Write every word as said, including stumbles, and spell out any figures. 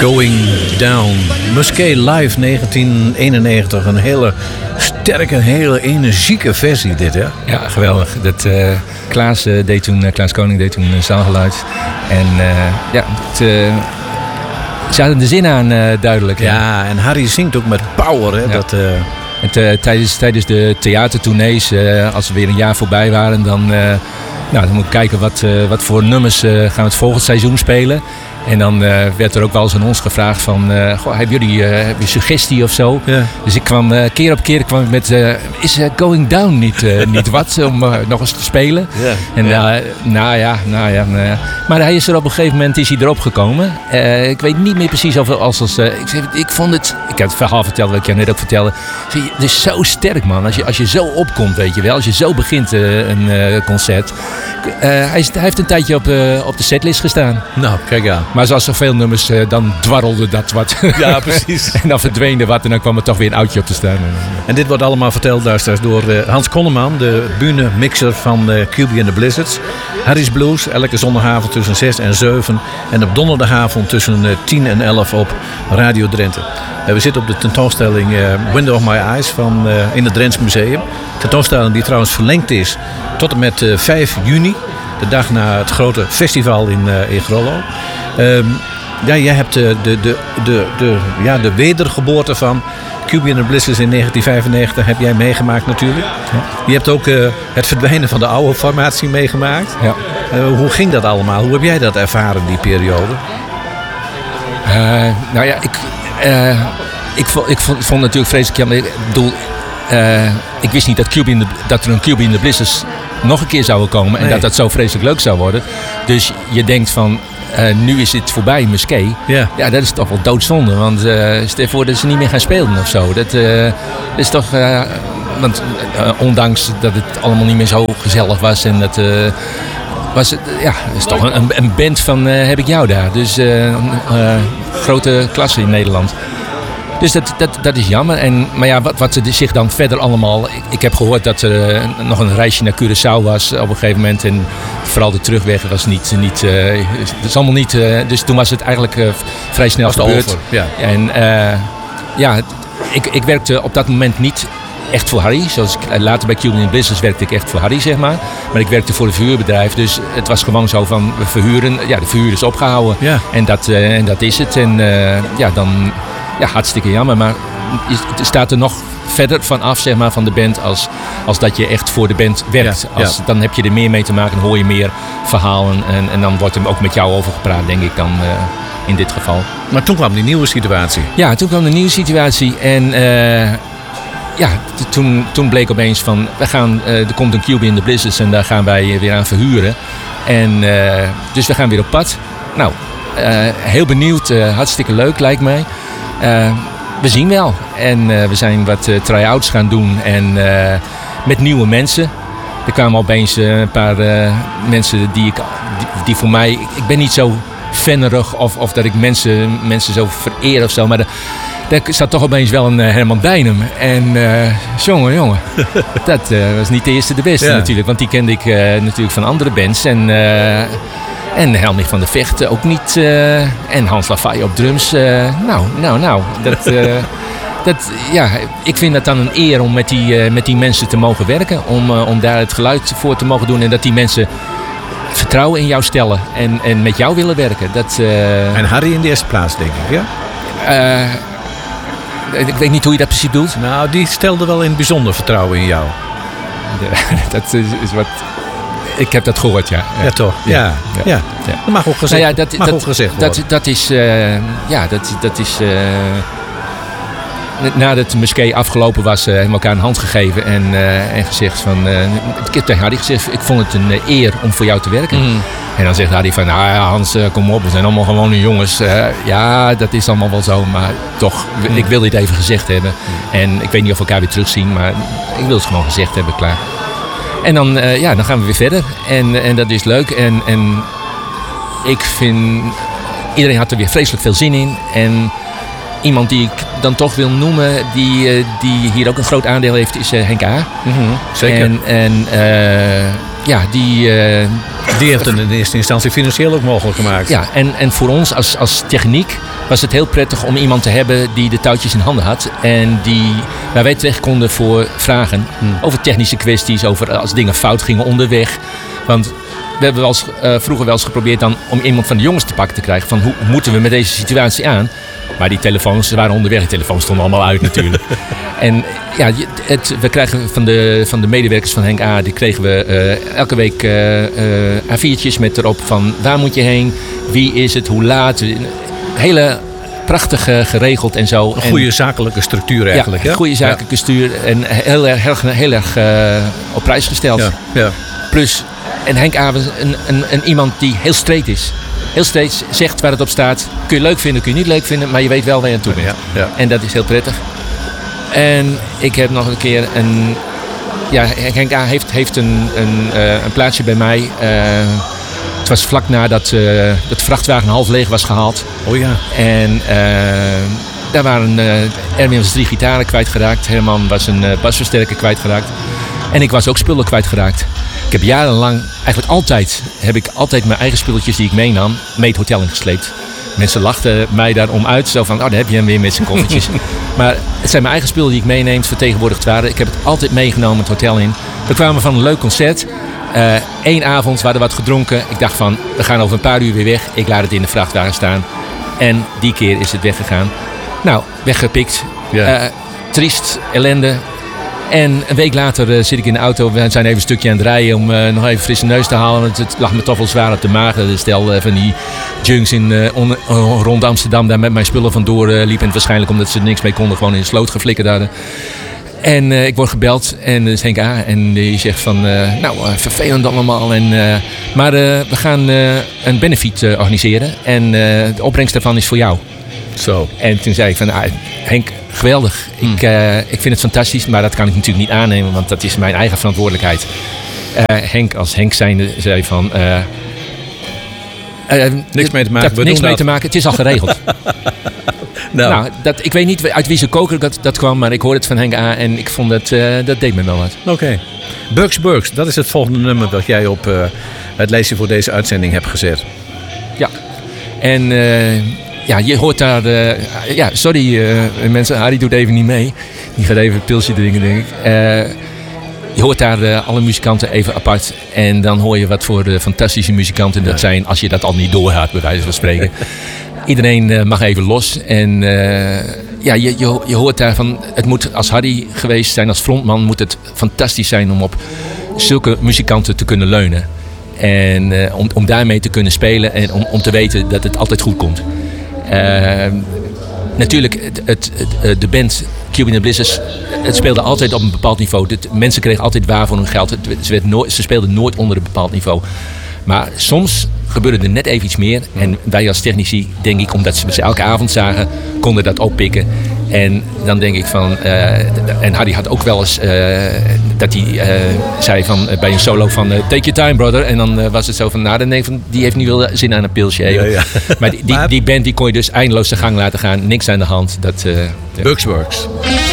Going Down. Musquet Live negentien eenennegentig. Een hele sterke, hele energieke versie dit, hè? Ja, geweldig. Dat, uh, Klaas, uh, deed toen, uh, Klaas Koning deed toen uh, zaalgeluid. En uh, ja, het, uh, ze hadden de zin aan, uh, duidelijk. Ja, ja, en Harry zingt ook met power, hè? Ja. Dat, uh... en t- tijdens, tijdens de theatertournees, uh, als we weer een jaar voorbij waren, dan, uh, nou, dan moet ik kijken wat, uh, wat voor nummers uh, gaan we het volgend seizoen spelen. En dan uh, werd er ook wel eens aan ons gevraagd van, uh, goh, hebben jullie uh, hebben jullie suggestie of zo? Ja. Dus ik kwam uh, keer op keer kwam ik met, uh, is uh, Going Down niet, uh, niet wat om uh, nog eens te spelen? Ja. En ja. Uh, nou ja, nou ja. Uh, maar hij is er op een gegeven moment is hij erop gekomen. Uh, ik weet niet meer precies of als, als uh, ik, ik vond het, ik heb het verhaal verteld wat ik jou net ook vertelde. Het is zo sterk, man. Als je, als je zo opkomt, weet je wel, als je zo begint uh, een uh, concert. Uh, hij, is, hij heeft een tijdje op, uh, op de setlist gestaan. Nou, kijk aan. Maar zoals zoveel nummers, uh, dan dwarrelde dat wat. Ja, precies. En dan verdween er wat en dan kwam er toch weer een oudje op te staan. En dit wordt allemaal verteld luisteraars door uh, Hans Konneman, de bühne-mixer van uh, Q B and the Blizzards. Harry's Blues, elke zondagavond tussen zes en zeven. En op donderdagavond tussen uh, tien en elf op Radio Drenthe. Uh, we zitten op de tentoonstelling uh, Window of My Eyes van, uh, in het Drents Museum. Tentoonstelling die trouwens verlengd is tot en met uh, vijf juni. De dag na het grote festival in, uh, in Grollo. Um, ja, jij hebt de, de, de, de, de, ja, de wedergeboorte van Q B and the Blizzards in negentien vijfennegentig heb jij meegemaakt natuurlijk. Ja. Je hebt ook uh, het verdwijnen van de oude formatie meegemaakt. Ja. Uh, hoe ging dat allemaal? Hoe heb jij dat ervaren, die periode? Uh, nou ja, ik, uh, ik, vond, ik vond, vond natuurlijk vreselijk jammer. Ik bedoel, uh, ik wist niet dat, Q B and the, dat er een Q B and the Blizzards nog een keer zouden komen. En nee. dat dat zo vreselijk leuk zou worden. Dus je denkt van, uh, nu is het voorbij, Musquet. Ja. Ja, dat is toch wel doodzonde. Want uh, stel voor dat ze niet meer gaan spelen of zo. Dat, uh, dat is toch... Uh, want uh, ondanks dat het allemaal niet meer zo gezellig was. En dat... Uh, was het, ja, het is toch een, een band van uh, heb ik jou daar. Dus uh, uh, grote klasse in Nederland. Dus dat, dat, dat is jammer. En, maar ja, wat, wat ze zich dan verder allemaal... Ik, ik heb gehoord dat er uh, nog een reisje naar Curaçao was op een gegeven moment. En vooral de terugweg was niet... niet uh, dat is allemaal niet uh, dus toen was het eigenlijk uh, vrij snel was gebeurd. Over, ja. En uh, ja, ik, ik werkte op dat moment niet echt voor Harry. Zoals ik, later bij Q B and the Blizzards werkte ik echt voor Harry, zeg maar. Maar ik werkte voor een verhuurbedrijf. Dus het was gewoon zo van, we verhuren. Ja, de verhuur is opgehouden. Ja. En, dat, uh, en dat is het. En uh, ja, dan... Ja, hartstikke jammer, maar het staat er nog verder van af, zeg maar, van de band als, als dat je echt voor de band werkt. Ja, als, ja. Dan heb je er meer mee te maken, dan hoor je meer verhalen en, en dan wordt er ook met jou over gepraat, denk ik dan uh, in dit geval. Maar toen kwam die nieuwe situatie. Ja, toen kwam de nieuwe situatie en uh, ja, t- toen, toen bleek opeens van, we gaan, uh, er komt een Q B and the Blizzards en daar gaan wij weer aan verhuren. En uh, dus we gaan weer op pad. Nou, uh, heel benieuwd, uh, hartstikke leuk lijkt mij. Uh, we zien wel. En uh, we zijn wat uh, try-outs gaan doen. En uh, met nieuwe mensen. Er kwamen opeens uh, een paar uh, mensen die ik... Die, die voor mij... Ik ben niet zo fannerig of, of dat ik mensen, mensen zo vereer of zo. Maar daar zat toch opeens wel een uh, Herman Beinum. En uh, jongen, jongen. Dat uh, was niet de eerste de beste ja. natuurlijk. Want die kende ik uh, natuurlijk van andere bands. En... Uh, En Helmich van der Vecht ook niet. Uh, en Hans Lafay op drums. Uh, nou, nou, nou. Dat, uh, dat, ja, ik vind het dan een eer om met die, uh, met die mensen te mogen werken. Om, uh, om daar het geluid voor te mogen doen. En dat die mensen vertrouwen in jou stellen. En, en met jou willen werken. Dat, uh... En Harry in de eerste plaats, denk ik, ja? Uh, ik weet niet hoe je dat precies bedoelt. Nou, die stelde wel in bijzonder vertrouwen in jou. Dat is, is wat... Ik heb dat gehoord, ja. Ja, ja toch? Ja. Ja. Ja. Ja. Dat mag ook gezegd, nou ja, dat, mag dat, ook gezegd worden. Dat, dat is... Uh, ja, dat, dat is... Uh, nadat Musquet afgelopen was, uh, hebben we elkaar een hand gegeven. En, uh, en gezegd van... Uh, ik heb tegen Harry gezegd, ik vond het een uh, eer om voor jou te werken. Mm. En dan zegt Harry van... Nou ja, Hans, uh, kom op. We zijn allemaal gewone jongens. Uh, ja, dat is allemaal wel zo. Maar toch, mm. ik wil dit even gezegd hebben. Mm. En ik weet niet of we elkaar weer terugzien. Maar ik wil het gewoon gezegd hebben, klaar. En dan, uh, ja, dan gaan we weer verder. En, en dat is leuk. En, en ik vind... Iedereen had er weer vreselijk veel zin in. En iemand die ik dan toch wil noemen... die, uh, die hier ook een groot aandeel heeft, is uh, Henk A. Mm-hmm, zeker. En, en uh, ja, die, uh, Die heeft het in eerste instantie financieel ook mogelijk gemaakt. Ja, en, en voor ons als, als techniek was het heel prettig om iemand te hebben die de touwtjes in handen had. En die, waar wij terecht konden voor vragen hmm. over technische kwesties, over als dingen fout gingen onderweg. Want we hebben wel eens, uh, vroeger wel eens geprobeerd dan om iemand van de jongens te pakken te krijgen. Van hoe moeten we met deze situatie aan? Maar die telefoons waren onderweg. Die telefoons stonden allemaal uit natuurlijk. En ja, het, we krijgen van de, van de medewerkers van Henk A. Die kregen we uh, elke week uh, uh, A viertjes met erop van waar moet je heen? Wie is het? Hoe laat? Hele prachtig uh, geregeld en zo. Een goede en, zakelijke structuur eigenlijk. Ja, een goede zakelijke ja. stuur. En heel erg, heel, heel erg uh, op prijs gesteld. Ja, ja. Plus, en Henk A. was een, een, een iemand die heel straight is. Heel steeds zegt waar het op staat. Kun je leuk vinden, kun je niet leuk vinden. Maar je weet wel waar je aan toe bent. Ja, ja. En dat is heel prettig. En ik heb nog een keer een... Ja, Henk A. heeft, heeft een, een, uh, een plaatsje bij mij. Uh, het was vlak nadat uh, het vrachtwagen half leeg was gehaald. Oh ja. En uh, daar waren... Uh, Erwin was drie gitaren kwijtgeraakt. Herman was een uh, basversterker kwijtgeraakt. En ik was ook spullen kwijtgeraakt. Ik heb jarenlang, eigenlijk altijd, heb ik altijd mijn eigen spulletjes die ik meenam, mee het hotel ingesleept. Mensen lachten mij daarom uit, zo van, oh, daar heb je hem weer met zijn koffertjes. Maar het zijn mijn eigen spullen die ik meeneem, vertegenwoordigd waren. Ik heb het altijd meegenomen het hotel in. We kwamen van een leuk concert. Eén uh, avond, we hadden wat gedronken. Ik dacht van, we gaan over een paar uur weer weg. Ik laat het in de vrachtwagen staan. En die keer is het weggegaan. Nou, weggepikt. Ja. Uh, triest, ellende. En een week later uh, zit ik in de auto. We zijn even een stukje aan het rijden om uh, nog even frisse neus te halen. Want het lag me toch wel zwaar op de maag. Stel uh, van die junks in, uh, on, uh, rond Amsterdam daar met mijn spullen vandoor uh, liepen. En waarschijnlijk omdat ze er niks mee konden gewoon in de sloot geflikkerd hadden. En uh, ik word gebeld en dat is Henk A. En die zegt van, uh, nou uh, vervelend allemaal. En, uh, maar uh, we gaan uh, een benefit uh, organiseren. En uh, de opbrengst daarvan is voor jou. Zo. En toen zei ik van, ah, Henk, geweldig. Hmm. Ik, uh, ik vind het fantastisch, maar dat kan ik natuurlijk niet aannemen, want dat is mijn eigen verantwoordelijkheid. Uh, Henk, als Henk zijnde, zei van... Uh, uh, niks mee te maken. Dat, niks mee dat. te maken, het is al geregeld. nou, nou dat, ik weet niet uit wie zijn koker dat, dat kwam, maar ik hoorde het van Henk A. En ik vond dat, uh, dat deed me wel wat. Oké. Okay. Bugs Burks, dat is het volgende nummer dat jij op uh, het lijstje voor deze uitzending hebt gezet. Ja. En... Uh, Ja, je hoort daar... Uh, ja, sorry uh, mensen, Harry doet even niet mee. Die gaat even een pilsje drinken, denk ik. Uh, je hoort daar uh, alle muzikanten even apart. En dan hoor je wat voor uh, fantastische muzikanten dat zijn... als je dat al niet doorhaat, bij wijze van spreken. Iedereen uh, mag even los. En uh, ja, je, je, je hoort daarvan... Het moet als Harry geweest zijn, als frontman... moet het fantastisch zijn om op zulke muzikanten te kunnen leunen. En uh, om, om daarmee te kunnen spelen en om, om te weten dat het altijd goed komt. Uh, natuurlijk, het, het, het, de band Cube in the Blizzards, het speelde altijd op een bepaald niveau. Het, mensen kregen altijd waar voor hun geld. Het, ze, werd nooit, ze speelden nooit onder een bepaald niveau. Maar soms gebeurde er net even iets meer. En wij als technici, denk ik, omdat we ze elke avond zagen, konden dat oppikken. En dan denk ik van... Uh, en Harry had ook wel eens... Uh, dat hij uh, zei van, uh, bij een solo van... Uh, take your time, brother. En dan uh, was het zo van... Nou, dan denk ik van, die heeft nu wel zin aan een pilsje. Ja, ja. Maar die, die, die band die kon je dus eindeloos de gang laten gaan. Niks aan de hand. Dat, uh, Bugs Burks.